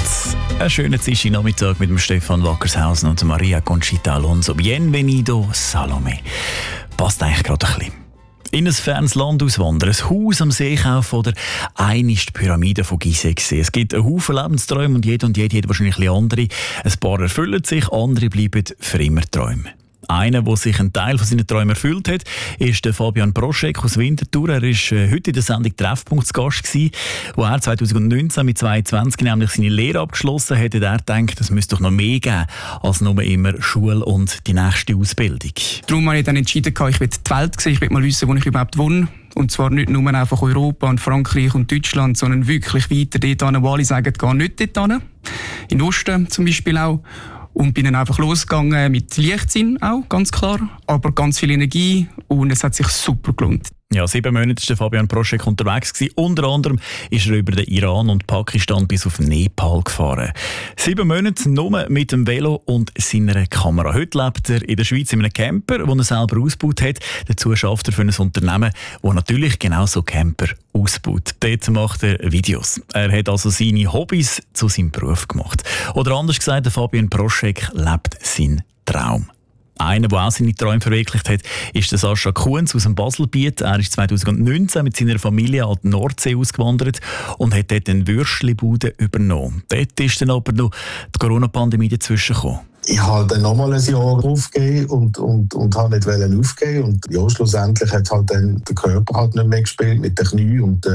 Einen schönen Nachmittag mit dem Stefan Wackershausen und Maria Conchita Alonso. Bienvenido, Salome. Passt eigentlich gerade ein bisschen. In ein fernes Land auswandern, ein Haus am See kaufen oder einst die Pyramide von Gizeh sehen. Es gibt einen Haufen Lebensträume und jede hat wahrscheinlich ein andere. Ein paar erfüllen sich, andere bleiben für immer Träume. Einer, der sich einen Teil von seinen Träumen erfüllt hat, ist der Fabian Proschek aus Winterthur. Er war heute in der Sendung Treffpunkt zu Gast gewesen, wo er 2019 mit 22 nämlich seine Lehre abgeschlossen hat. Er denkt, es müsste doch noch mehr geben als nur immer Schule und die nächste Ausbildung. Darum habe ich dann entschieden, ich will die Welt sehen, ich will mal wissen, wo ich überhaupt wohne. Und zwar nicht nur einfach Europa und Frankreich und Deutschland, sondern wirklich weiter dort hin, wo alle sagen, geh nicht dort hin. In den Osten zum Beispiel auch. Und bin dann einfach losgegangen mit Leichtsinn auch, ganz klar, aber ganz viel Energie und es hat sich super gelohnt. Ja, 7 Monate war Fabian Proschek unterwegs gewesen. Unter anderem ist er über den Iran und Pakistan bis auf Nepal gefahren. 7 Monate nur mit dem Velo und seiner Kamera. Heute lebt er in der Schweiz in einem Camper, den er selber ausgebaut hat. Dazu schafft er für ein Unternehmen, das natürlich genau so Camper ausbaut. Dort macht er Videos. Er hat also seine Hobbys zu seinem Beruf gemacht. Oder anders gesagt, der Fabian Proschek lebt seinen Traum. Einer, der auch seine Träume verwirklicht hat, ist der Sascha Kuhns aus dem Baselbiet. Er ist 2019 mit seiner Familie an die Nordsee ausgewandert und hat dort eine Würstchenbude übernommen. Dort ist dann aber noch die Corona-Pandemie dazwischen gekommen. Ich habe dann nochmal ein Jahr aufgegeben und habe nicht aufgeben. Und ja, schlussendlich hat halt dann der Körper halt nicht mehr gespielt mit den Knien und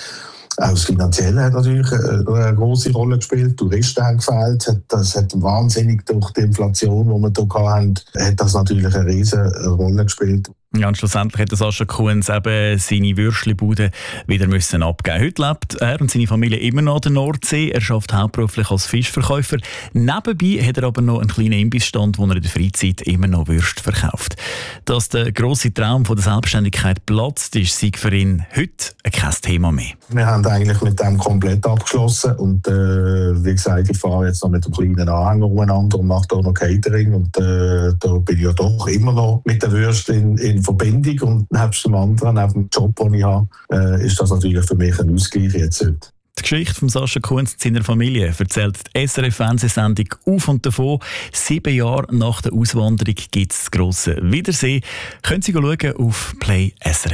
auch das Finanzielle hat natürlich eine grosse Rolle gespielt. Touristen haben gefehlt. Das hat wahnsinnig durch die Inflation, die wir hier hatten, hat das natürlich eine riesige Rolle gespielt. Ja, und schlussendlich hat Sascha Kuhns eben seine Würstchenbude wieder müssen abgeben. Heute lebt er und seine Familie immer noch an der Nordsee. Er arbeitet hauptberuflich als Fischverkäufer. Nebenbei hat er aber noch einen kleinen Imbissstand, wo er in der Freizeit immer noch Würste verkauft. Dass der grosse Traum von der Selbstständigkeit platzt, ist für ihn heute kein Thema mehr. Wir haben eigentlich mit dem komplett abgeschlossen und wie gesagt, ich fahre jetzt noch mit einem kleinen Anhänger umeinander und mache da noch Catering und da bin ich ja doch immer noch mit der Würste in Verbindung und nebst dem anderen, neben dem Job, den ich habe, ist das natürlich für mich ein Ausgleich jetzt heute. Die Geschichte von Sascha Kuhns und seiner Familie erzählt die SRF-Fernsehsendung «Auf und davon». 7 Jahre nach der Auswanderung gibt es das grosse Wiedersehen. Können Sie schauen auf Play SRF.